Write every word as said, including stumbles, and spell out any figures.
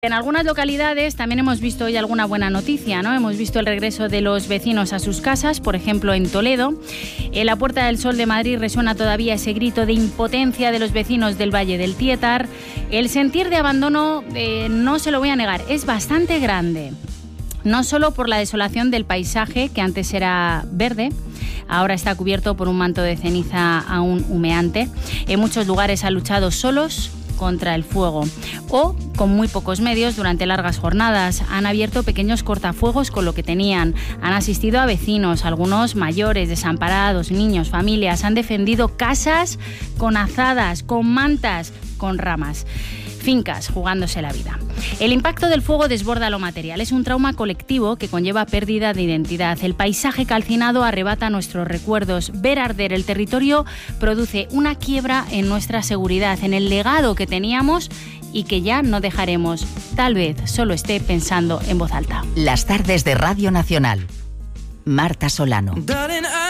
En algunas localidades también hemos visto hoy alguna buena noticia, ¿no? Hemos visto el regreso de los vecinos a sus casas, por ejemplo en Toledo. En la Puerta del Sol de Madrid resuena todavía ese grito de impotencia de los vecinos del Valle del Tietar. El sentir de abandono, eh, no se lo voy a negar, es bastante grande. No solo por la desolación del paisaje, que antes era verde, ahora está cubierto por un manto de ceniza aún humeante. En muchos lugares han luchado solos contra el fuego o con muy pocos medios durante largas jornadas. Han abierto pequeños cortafuegos con lo que tenían, han asistido a vecinos, algunos mayores, desamparados, niños, familias, han defendido casas con azadas, con mantas, con ramas. Fincas jugándose la vida. El impacto del fuego desborda lo material. Es un trauma colectivo que conlleva pérdida de identidad. El paisaje calcinado arrebata nuestros recuerdos. Ver arder el territorio produce una quiebra en nuestra seguridad, en el legado que teníamos y que ya no dejaremos. Tal vez solo esté pensando en voz alta. Las tardes de Radio Nacional. Marta Solano.